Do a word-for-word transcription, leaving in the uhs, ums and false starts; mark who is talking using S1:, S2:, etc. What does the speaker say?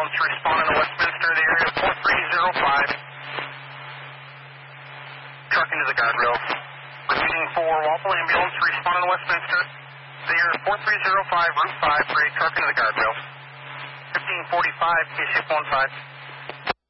S1: ambulance responding to Westminster, the area four three zero five. Truck into the guardrails. Repeating for Walpole ambulance responding to Westminster, the area four three zero five, Route five, for a truck into the guardrails. fifteen forty-five, K C F one five.